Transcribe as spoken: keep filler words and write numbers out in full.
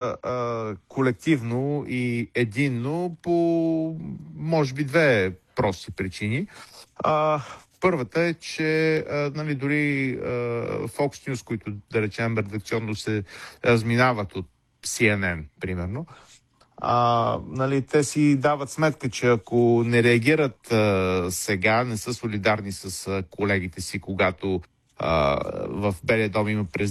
а, колективно и единно по, може би, две прости причини. А, първата е, че а, нали, дори а, Fox News, които, да речем, редакционно се разминават от Си Ен Ен, примерно, а, нали, те си дават сметка, че ако не реагират а, сега, не са солидарни с а, колегите си, когато а, в Белия дом има президент,